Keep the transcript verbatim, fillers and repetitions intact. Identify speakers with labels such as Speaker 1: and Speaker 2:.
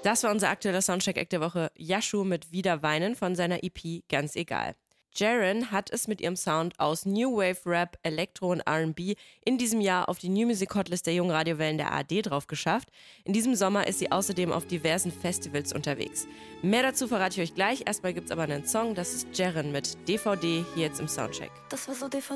Speaker 1: Das war unser aktueller Soundcheck-Act der Woche. Yashu mit Wieder weinen von seiner E P Ganz egal. Jaren hat es mit ihrem Sound aus New Wave Rap, Elektro und R and B in diesem Jahr auf die New Music Hotlist der jungen Radiowellen der A R D drauf geschafft. In diesem Sommer ist sie außerdem auf diversen Festivals unterwegs. Mehr dazu verrate ich euch gleich. Erstmal gibt's aber einen Song, das ist Jaren mit D V D hier jetzt im Soundcheck.
Speaker 2: Das war so D V